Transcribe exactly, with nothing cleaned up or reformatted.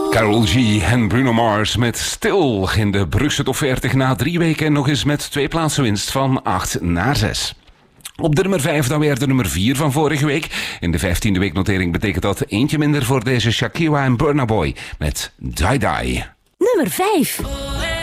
Karol G en Bruno Mars met Stil in de Brugse Top veertig na drie weken nog eens met twee plaatsen winst van acht naar zes. Op de nummer vijf dan weer de nummer vier van vorige week. In de vijftiende weeknotering betekent dat eentje minder voor deze Shakira en Burna Boy met Die Die. Nummer vijf.